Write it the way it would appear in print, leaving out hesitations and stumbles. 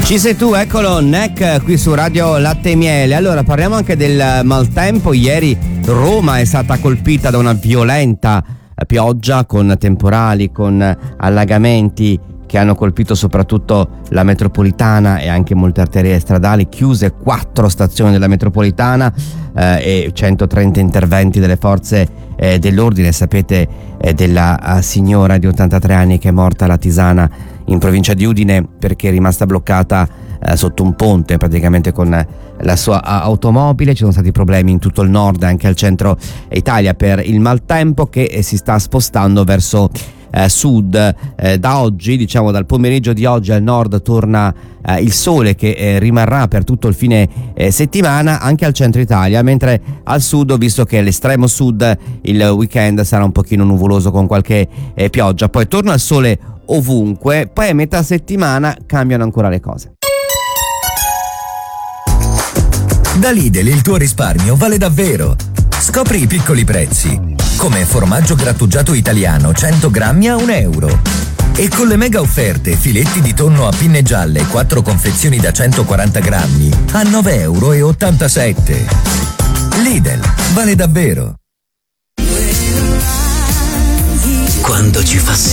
Ci sei tu, eccolo, Neck qui su Radio Latte e Miele. Allora parliamo anche del maltempo. Ieri Roma è stata colpita da una violenta pioggia con temporali, con allagamenti che hanno colpito soprattutto la metropolitana e anche molte arterie stradali, chiuse 4 stazioni della metropolitana e 130 interventi delle forze dell'ordine. Sapete della signora di 83 anni che è morta a Latisana in provincia di Udine perché è rimasta bloccata sotto un ponte praticamente con la sua automobile. Ci sono stati problemi in tutto il nord e anche al centro Italia per il maltempo che si sta spostando verso sud. Da oggi, diciamo dal pomeriggio di oggi, al nord torna il sole che rimarrà per tutto il fine settimana anche al centro Italia, mentre al sud, visto che all'estremo sud il weekend sarà un pochino nuvoloso con qualche pioggia, poi torna il sole ovunque, poi a metà settimana cambiano ancora le cose. Da Lidl il tuo risparmio vale davvero. Scopri i piccoli prezzi, come formaggio grattugiato italiano 100 grammi a €1. E con le mega offerte filetti di tonno a pinne gialle 4 confezioni da 140 grammi a €9,87. Lidl, vale davvero. Quando ci fa